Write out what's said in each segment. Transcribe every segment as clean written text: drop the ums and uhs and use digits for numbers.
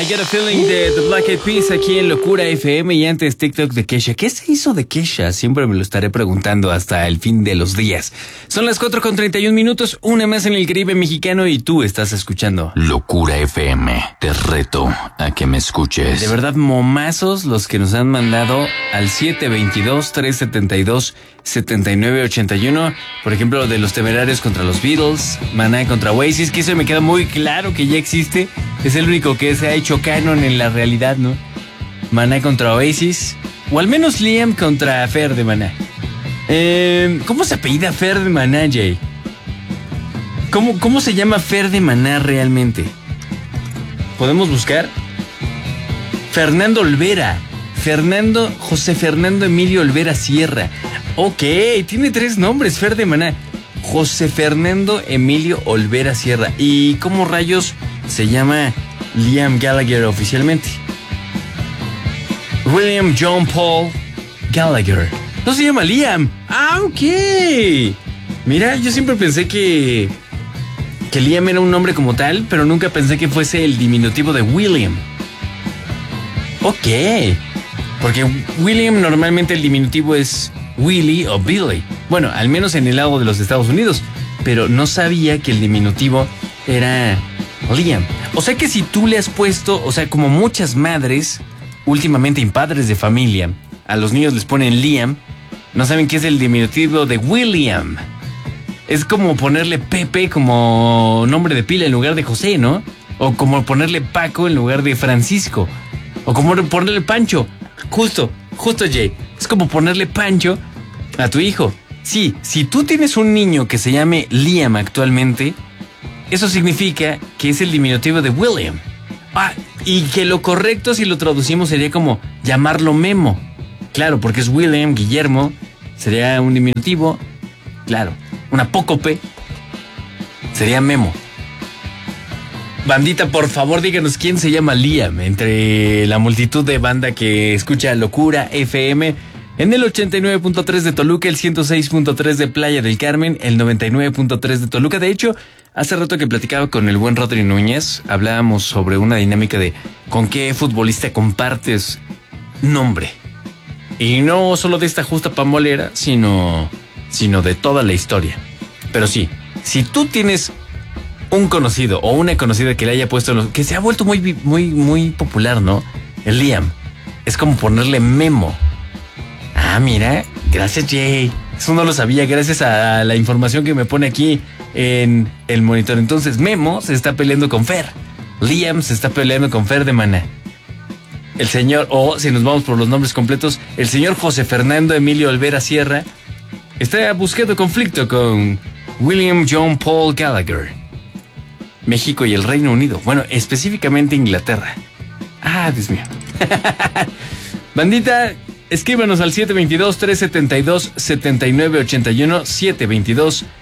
I Got a Feeling de The Black Eyed Peas aquí en Locura FM y antes TikTok de Kesha. ¿Qué se hizo de Kesha? Siempre me lo estaré preguntando hasta el fin de los días. Son las 4:31, una más en el Caribe mexicano y tú estás escuchando Locura FM. Te reto a que me escuches. De verdad, momazos los que nos han mandado al 722-372-7981. Por ejemplo, de los Temerarios contra los Beatles, Maná contra Oasis, que eso me queda muy claro que ya existe. Es el único que se ha hecho canon en la realidad, ¿no? Maná contra Oasis, o al menos Liam contra Fer de Maná. ¿Cómo se apellida Fer de Maná, Jay? ¿Cómo se llama Fer de Maná realmente? ¿Podemos buscar? Fernando Olvera. José Fernando Emilio Olvera Sierra. Ok, tiene 3 nombres, Fer de Maná. José Fernando Emilio Olvera Sierra. ¿Y cómo rayos se llama Liam Gallagher oficialmente? William John Paul Gallagher. No se llama Liam. Ah, ok. Mira, yo siempre pensé que Liam era un nombre como tal, pero nunca pensé que fuese el diminutivo de William. Ok. Porque William normalmente el diminutivo es Willie o Billy. Bueno, al menos en el lado de los Estados Unidos. Pero no sabía que el diminutivo era Liam. O sea que si tú le has puesto, o sea, como muchas madres, últimamente y padres de familia, a los niños les ponen Liam, no saben qué es el diminutivo de William. Es como ponerle Pepe como nombre de pila en lugar de José, ¿no? O como ponerle Paco en lugar de Francisco. O como ponerle Pancho. Justo, Jay. Es como ponerle Pancho a tu hijo. Sí, si tú tienes un niño que se llame Liam actualmente, eso significa que es el diminutivo de William. Ah, y que lo correcto si lo traducimos sería como llamarlo Memo. Claro, porque es William, Guillermo, sería un diminutivo. Claro, un apócope sería Memo. Bandita, por favor, díganos quién se llama Liam entre la multitud de banda que escucha Locura FM en el 89.3 de Toluca, el 106.3 de Playa del Carmen, el 99.3 de Toluca. De hecho, hace rato que platicaba con el buen Rodri Núñez, hablábamos sobre una dinámica de con qué futbolista compartes nombre. Y no solo de esta justa pambolera, sino de toda la historia. Pero sí, si tú tienes un conocido o una conocida que le haya puesto, que se ha vuelto muy popular, ¿no? El Liam. Es como ponerle Memo. Ah, mira, gracias, Jay. Eso no lo sabía, gracias a la información que me pone aquí en el monitor. Entonces, Memo se está peleando con Fer. Liam se está peleando con Fer de Maná. El señor, o si nos vamos por los nombres completos, el señor José Fernando Emilio Olvera Sierra está buscando conflicto con William John Paul Gallagher. México y el Reino Unido. Bueno, específicamente Inglaterra. Ah, Dios mío. Bandita, escríbanos al 722-372-7981.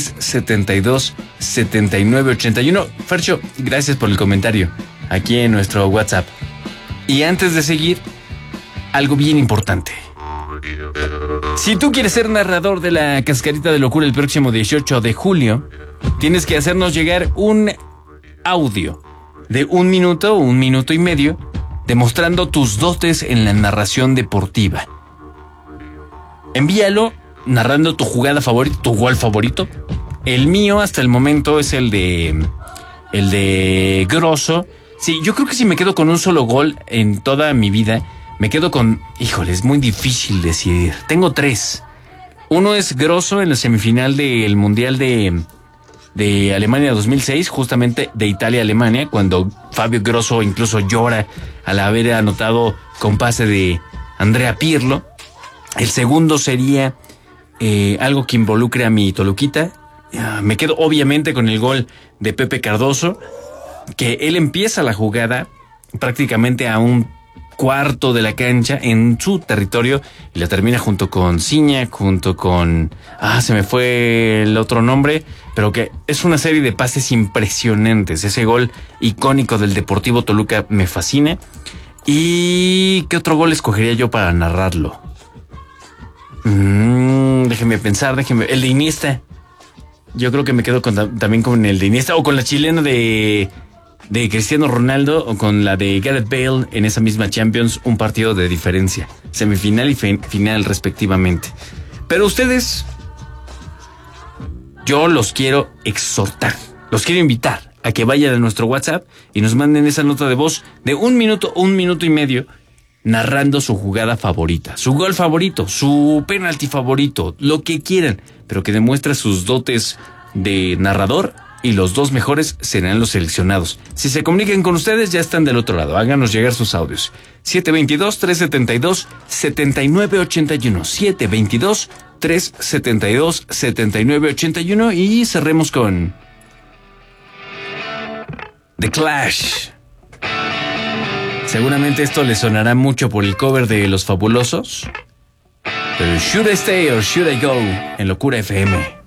722-372-7981. Fercho, gracias por el comentario aquí en nuestro WhatsApp. Y antes de seguir, algo bien importante. Si tú quieres ser narrador de la Cascarita de Locura el próximo 18 de julio, tienes que hacernos llegar un audio de 1 minuto o 1 minuto y medio demostrando tus dotes en la narración deportiva. Envíalo narrando tu jugada favorita, tu gol favorito. El mío hasta el momento es el de Grosso. Sí, yo creo que si me quedo con un solo gol en toda mi vida, me quedo con... Híjole, es muy difícil decidir. Tengo 3. Uno es Grosso en la semifinal del Mundial de Alemania 2006, justamente de Italia-Alemania, cuando Fabio Grosso incluso llora al haber anotado con pase de Andrea Pirlo. El segundo sería algo que involucre a mi Toluquita. Me quedo obviamente con el gol de Pepe Cardoso, que él empieza la jugada prácticamente a un cuarto de la cancha en su territorio y la termina junto con Ciña, junto con... se me fue el otro nombre, pero que es una serie de pases impresionantes. Ese gol icónico del Deportivo Toluca me fascina. ¿Y qué otro gol escogería yo para narrarlo? Déjeme pensar, el de Iniesta. Yo creo que me quedo también con el de Iniesta o con la chilena de de Cristiano Ronaldo o con la de Gareth Bale en esa misma Champions, un partido de diferencia, semifinal y final respectivamente. Pero ustedes, yo los quiero exhortar, los quiero invitar a que vayan a nuestro WhatsApp y nos manden esa nota de voz de 1 minuto, 1 minuto y medio, narrando su jugada favorita, su gol favorito, su penalti favorito, lo que quieran, pero que demuestre sus dotes de narrador, y los 2 mejores serán los seleccionados. Si se comunican con ustedes, ya están del otro lado. Háganos llegar sus audios. 722-372-7981. 722-372-7981. Y cerremos con The Clash. Seguramente esto les sonará mucho por el cover de Los Fabulosos. Pero Should I Stay or Should I Go en Locura FM.